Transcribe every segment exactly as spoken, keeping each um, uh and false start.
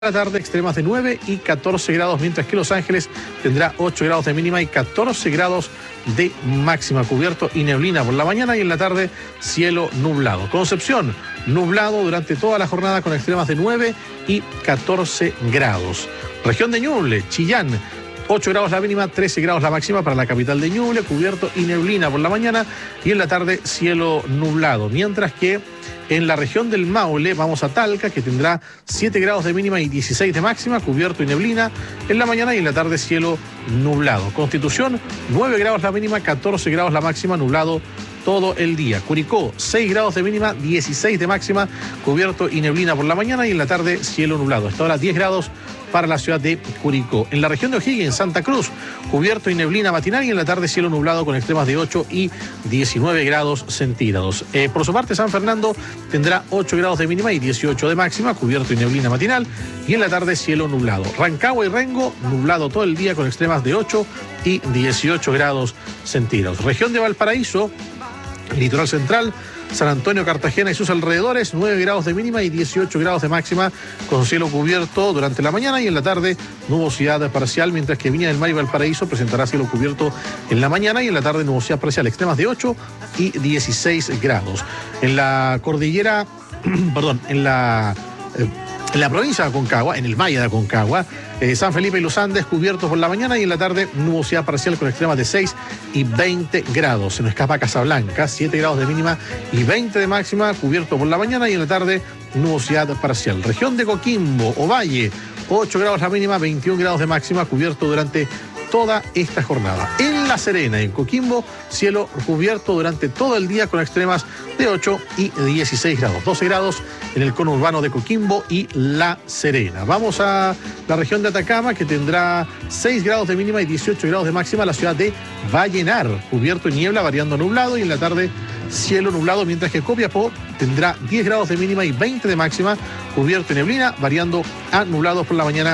La tarde extremas de nueve y catorce grados, mientras que Los Ángeles tendrá ocho grados de mínima y catorce grados de máxima, cubierto y neblina por la mañana, y en la tarde cielo nublado. Concepción, nublado durante toda la jornada con extremas de nueve y catorce grados. Región de Ñuble, Chillán, ocho grados la mínima, trece grados la máxima para la capital de Ñuble, cubierto y neblina por la mañana, y en la tarde cielo nublado, mientras que en la región del Maule vamos a Talca, que tendrá siete grados de mínima y dieciséis de máxima, cubierto y neblina en la mañana, y en la tarde cielo nublado. Constitución, nueve grados la mínima, catorce grados la máxima, nublado todo el día. Curicó, seis grados de mínima, dieciséis de máxima, cubierto y neblina por la mañana, y en la tarde cielo nublado. Hasta ahora diez grados para la ciudad de Curicó. En la región de O'Higgins, Santa Cruz, cubierto y neblina matinal, y en la tarde cielo nublado con extremas de ocho y diecinueve grados centígrados. Eh, por su parte, San Fernando tendrá ocho grados de mínima y dieciocho de máxima, cubierto y neblina matinal, y en la tarde cielo nublado. Rancagua y Rengo, nublado todo el día con extremas de ocho y dieciocho grados centígrados. Región de Valparaíso, litoral central, San Antonio, Cartagena y sus alrededores, nueve grados de mínima y dieciocho grados de máxima, con cielo cubierto durante la mañana, y en la tarde nubosidad parcial, mientras que Viña del Mar y Valparaíso presentará cielo cubierto en la mañana, y en la tarde nubosidad parcial, extremas de ocho y dieciséis grados. En la cordillera, perdón, en la... Eh, En la provincia de Aconcagua, en el Valle de Aconcagua, eh, San Felipe y Los Andes cubiertos por la mañana, y en la tarde nubosidad parcial con extremas de seis y veinte grados. Se nos escapa Casablanca, siete grados de mínima y veinte de máxima, cubierto por la mañana, y en la tarde nubosidad parcial. Región de Coquimbo, Ovalle, ocho grados la mínima, veintiún grados de máxima, cubierto durante toda esta jornada. En La Serena, en Coquimbo, cielo cubierto durante todo el día con extremas de ocho y dieciséis grados. doce grados en el cono urbano de Coquimbo y La Serena. Vamos a la región de Atacama, que tendrá seis grados de mínima y dieciocho grados de máxima. La ciudad de Vallenar, cubierto y niebla, variando nublado, y en la tarde cielo nublado, mientras que Copiapó tendrá diez grados de mínima y veinte de máxima, cubierto y neblina, variando a nublados por la mañana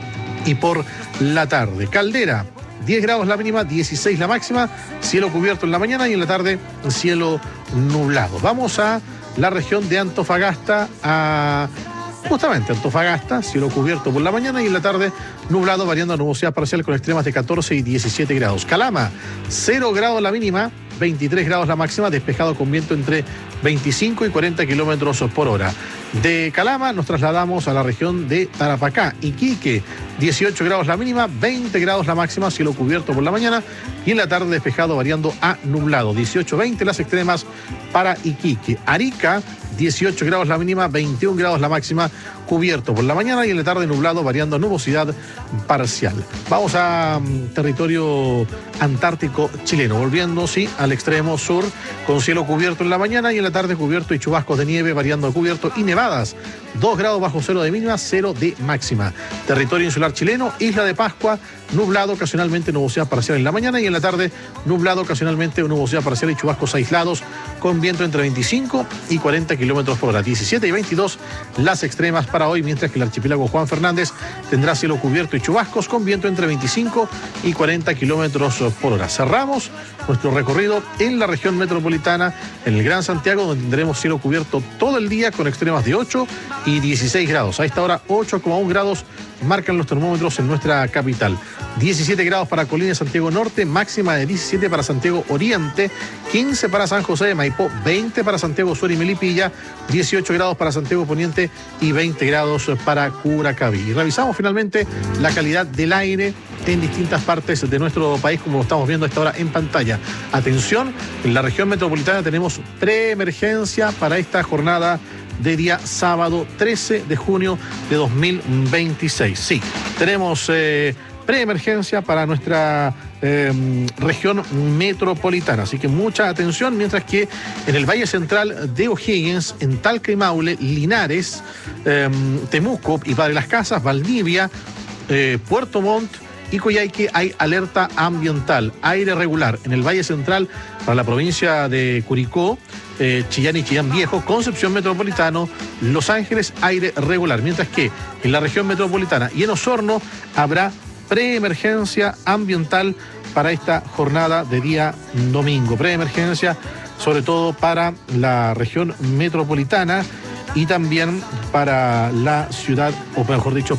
y por la tarde. Caldera, diez grados la mínima, dieciséis la máxima, cielo cubierto en la mañana, y en la tarde cielo nublado. Vamos a la región de Antofagasta, a justamente Antofagasta, cielo cubierto por la mañana, y en la tarde nublado, variando a nubosidad parcial con extremas de catorce y diecisiete grados. Calama, cero grados la mínima, veintitrés grados la máxima, despejado con viento entre veinticinco y cuarenta kilómetros por hora. De Calama nos trasladamos a la región de Tarapacá, Iquique, dieciocho grados la mínima, veinte grados la máxima, cielo cubierto por la mañana, y en la tarde despejado variando a nublado, dieciocho veinte las extremas para Iquique. Arica, dieciocho grados la mínima, veintiún grados la máxima, cubierto por la mañana, y en la tarde nublado, variando a nubosidad parcial. Vamos a um, territorio antártico chileno, volviendo, sí, al extremo sur, con cielo cubierto en la mañana, y en la tarde cubierto y chubascos de nieve, variando a cubierto y nevadas, dos grados bajo cero de mínima, cero de máxima. Territorio insular chileno, Isla de Pascua, nublado, ocasionalmente nubosidad parcial en la mañana, y en la tarde nublado, ocasionalmente nubosidad parcial y chubascos aislados, con viento entre veinticinco y cuarenta kilómetros por hora. diecisiete y veintidós las extremas para hoy, mientras que el archipiélago Juan Fernández tendrá cielo cubierto y chubascos, con viento entre veinticinco y cuarenta kilómetros por hora. Cerramos nuestro recorrido en la región metropolitana, en el Gran Santiago, donde tendremos cielo cubierto todo el día con extremas de ocho y dieciséis grados. A esta hora ocho coma uno grados marcan los termómetros en nuestra capital. diecisiete grados para Colina y Santiago Norte, máxima de diecisiete para Santiago Oriente, quince para San José de Maipó, veinte para Santiago Sur y Melipilla, dieciocho grados para Santiago Poniente y veinte grados para Curacaví. Y revisamos finalmente la calidad del aire en distintas partes de nuestro país, como lo estamos viendo a esta hora en pantalla. Atención, en la región metropolitana tenemos preemergencia para esta jornada de día sábado trece de junio de dos mil veintiséis. Sí, tenemos eh, preemergencia para nuestra eh, región metropolitana, así que mucha atención, mientras que en el Valle Central de O'Higgins, en Talca y Maule, Linares, eh, Temuco y Padre Las Casas, Valdivia, eh, Puerto Montt y Coyhaique hay alerta ambiental, aire regular. En el Valle Central, para la provincia de Curicó, eh, Chillán y Chillán Viejo, Concepción Metropolitano, Los Ángeles, aire regular. Mientras que en la región metropolitana y en Osorno habrá preemergencia ambiental para esta jornada de día domingo. Preemergencia sobre todo para la región metropolitana y también para la ciudad, o mejor dicho,